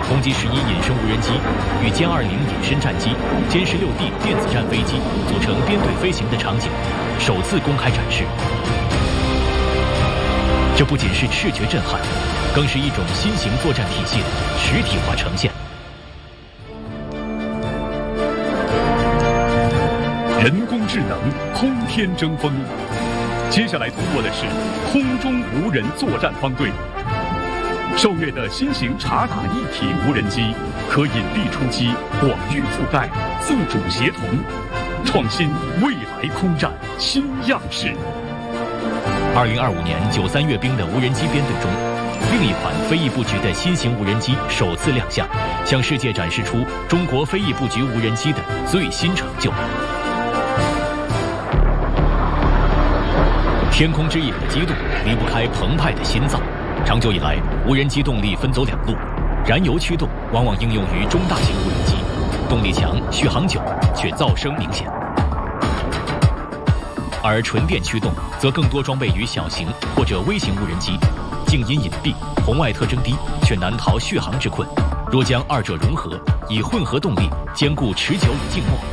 攻击11隐身无人机与歼20隐身战机、歼16D 电子战飞机组成编队飞行的场景首次公开展示。这不仅是视觉震撼，更是一种新型作战体系的实体化呈现。 人工智能空天争锋，接下来通过的是空中无人作战方队。受阅的新型察打一体无人机可隐蔽出击、广域覆盖、自主协同，创新未来空战新样式。 2025年93阅兵的无人机编队中，另一款飞翼布局的新型无人机首次亮相，向世界展示出中国飞翼布局无人机的最新成就。天空之野的激动离不开澎湃的心脏。长久以来，无人机动力分走两路，燃油驱动往往应用于中大型无人机，动力强、续航久，却噪声明显；而纯电驱动则更多装备于小型或者微型无人机，静音隐蔽，红外特征低，却难逃续航之困。若将二者融合，以混合动力兼顾持久与静默，